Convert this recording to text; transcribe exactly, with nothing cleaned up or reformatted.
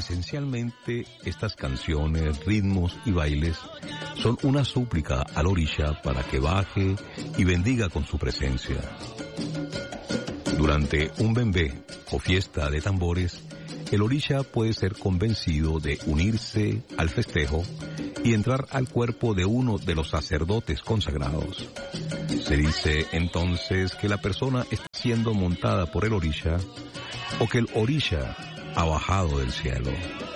Esencialmente, estas canciones, ritmos y bailes son una súplica al orisha para que baje y bendiga con su presencia. Durante un bembé o fiesta de tambores, el orisha puede ser convencido de unirse al festejo y entrar al cuerpo de uno de los sacerdotes consagrados. Se dice entonces que la persona está siendo montada por el orisha o que el orisha ha bajado del cielo.